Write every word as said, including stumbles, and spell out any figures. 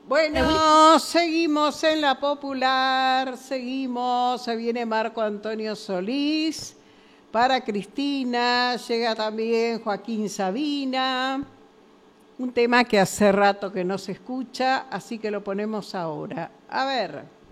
Bueno, seguimos en la popular, seguimos, se viene Marco Antonio Solís, para Cristina, llega también Joaquín Sabina, un tema que hace rato que no se escucha, así que lo ponemos ahora. A ver.